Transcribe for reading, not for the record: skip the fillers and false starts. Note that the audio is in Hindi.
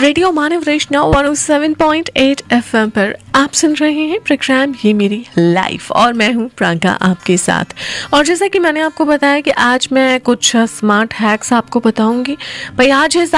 रेडियो मानव वैष्णव 107.8 एफएम पर आप सुन रहे हैं प्रोग्राम ये मेरी लाइफ और मैं हूं प्रियंका आपके साथ। और जैसा कि मैंने आपको बताया कि आज मैं कुछ स्मार्ट हैक्स आपको बताऊंगी। भाई आज है